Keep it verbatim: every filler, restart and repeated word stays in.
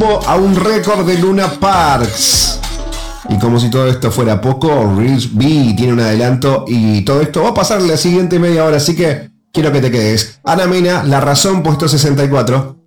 rumbo a un récord de Luna Parks. Y como si todo esto fuera poco, Reels B tiene un adelanto y todo esto va a pasar en la siguiente media hora, así que quiero que te quedes. Ana Mena, La Razón, puesto sesenta y cuatro.